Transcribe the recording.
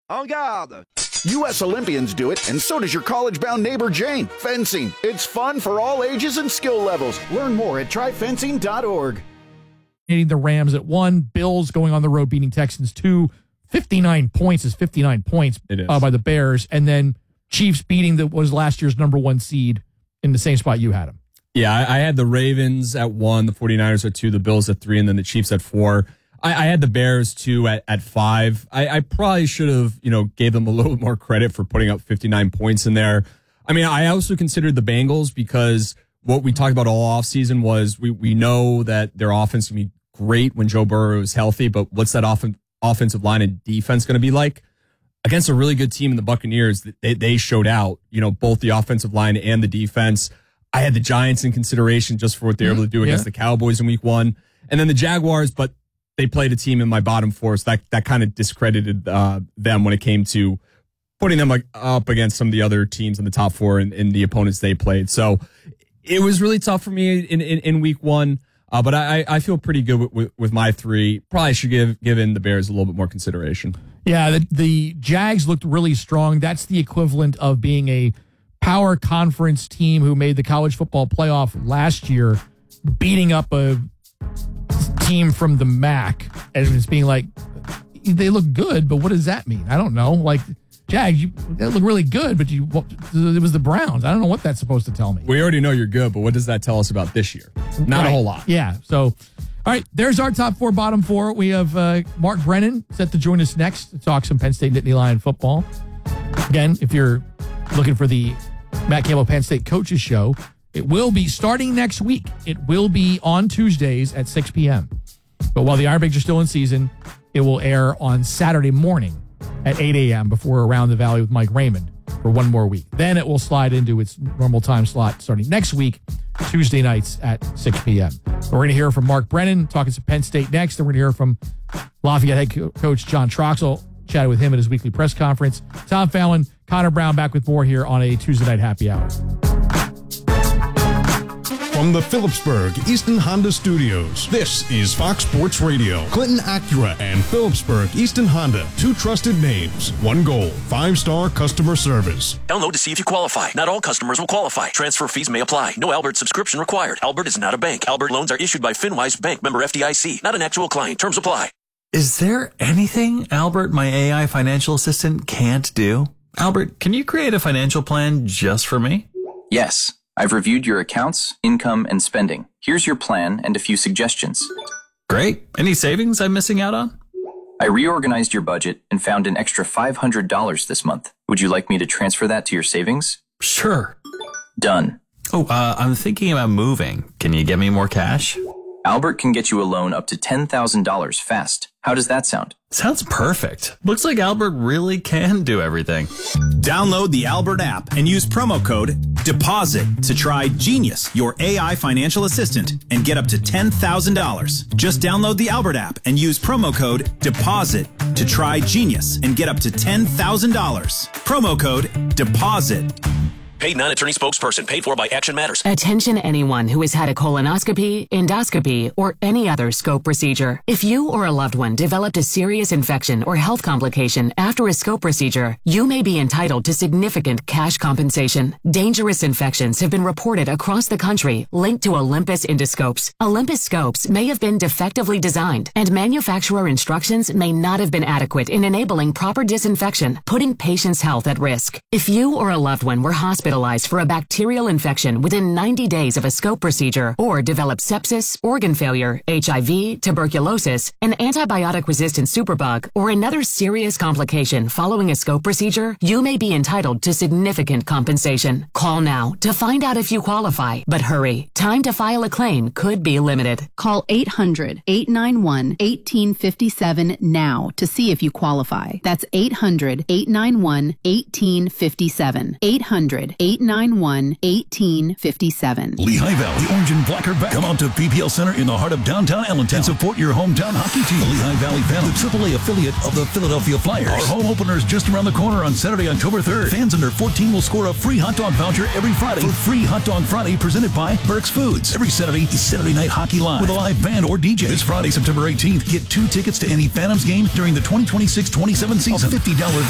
En garde! U.S. Olympians do it, and so does your college-bound neighbor Jane. Fencing. It's fun for all ages and skill levels. Learn more at tryfencing.org. The Rams at 1, Bills going on the road beating Texans 2. 59 points is 59 points by the Bears, and then Chiefs beating what was last year's number 1 seed in the same spot you had them. Yeah, I had the Ravens at 1, the 49ers at 2, the Bills at 3, and then the Chiefs at 4. I had the Bears, too, at 5. I probably should have, gave them a little more credit for putting up 59 points in there. I mean, I also considered the Bengals because what we talked about all offseason was we know that their offense can be great when Joe Burrow is healthy, but what's that offensive line and defense going to be like? Against a really good team in the Buccaneers, they showed out, both the offensive line and the defense. I had the Giants in consideration just for what they were able to do against the Cowboys in week 1. And then the Jaguars, but they played a team in my bottom 4, so that kind of discredited them when it came to putting them up against some of the other teams in the top 4 and the opponents they played. So it was really tough for me in week 1, but I feel pretty good with my 3. Probably should give in the Bears a little bit more consideration. Yeah, the Jags looked really strong. That's the equivalent of being a power conference team who made the college football playoff last year, beating up a team from the MAC, and it's being like, they look good, but what does that mean? I don't know. Like, Jags, they look really good, but it was the Browns. I don't know what that's supposed to tell me. We already know you're good, but what does that tell us about this year? Not a whole lot. Yeah, so, all right, there's our top 4, bottom 4. We have Mark Brennan set to join us next to talk some Penn State Nittany Lion football. Again, if you're looking for the Matt Campbell Penn State Coaches Show, it will be starting next week. It will be on Tuesdays at 6 p.m. But while the Iron Pigs are still in season, it will air on Saturday morning at 8 a.m. before Around the Valley with Mike Raymond for one more week. Then it will slide into its normal time slot starting next week, Tuesday nights at 6 p.m. We're going to hear from Mark Brennan talking some Penn State next. Then we're going to hear from Lafayette head coach John Troxell, chatted with him at his weekly press conference. Tom Fallon, Connor Brown back with more here on a Tuesday night happy hour. From the Phillipsburg Easton Honda Studios, this is Fox Sports Radio. Clinton Acura and Phillipsburg Easton Honda, 2 trusted names, 1 goal, 5-star customer service. Download to see if you qualify. Not all customers will qualify. Transfer fees may apply. No Albert subscription required. Albert is not a bank. Albert loans are issued by FinWise Bank, member FDIC. Not an actual client. Terms apply. Is there anything Albert, my AI financial assistant, can't do? Albert, can you create a financial plan just for me? Yes. I've reviewed your accounts, income, and spending. Here's your plan and a few suggestions. Great. Any savings I'm missing out on? I reorganized your budget and found an extra $500 this month. Would you like me to transfer that to your savings? Sure. Done. Oh, I'm thinking about moving. Can you get me more cash? Albert can get you a loan up to $10,000 fast. How does that sound? Sounds perfect. Looks like Albert really can do everything. Download the Albert app and use promo code DEPOSIT to try Genius, your AI financial assistant, and get up to $10,000. Just download the Albert app and use promo code DEPOSIT to try Genius and get up to $10,000. Promo code DEPOSIT. Paid non-attorney spokesperson. Paid for by Action Matters. Attention anyone who has had a colonoscopy, endoscopy, or any other scope procedure. If you or a loved one developed a serious infection or health complication after a scope procedure, you may be entitled to significant cash compensation. Dangerous infections have been reported across the country linked to Olympus endoscopes. Olympus scopes may have been defectively designed, and manufacturer instructions may not have been adequate in enabling proper disinfection, putting patients' health at risk. If you or a loved one were hospitalized for a bacterial infection within 90 days of a scope procedure, or developed sepsis, organ failure, HIV, tuberculosis, an antibiotic-resistant superbug, or another serious complication following a scope procedure, you may be entitled to significant compensation. Call now to find out if you qualify, but hurry. Time to file a claim could be limited. Call 800-891-1857 now to see if you qualify. That's 800-891-1857. 800-891-1857. Lehigh Valley, Orange and Black are back. Come out to PPL Center in the heart of downtown Allentown and support your hometown hockey team. The Lehigh Valley Phantom, the AAA affiliate of the Philadelphia Flyers. Our home opener is just around the corner on Saturday, October 3rd. Fans under 14 will score a free hot dog voucher every Friday for Free Hot Dog Friday presented by Burke's Foods. Every Saturday is Saturday Night Hockey Live with a live band or DJ. This Friday, September 18th, get 2 tickets to any Phantoms game during the 2026-27 season. A $50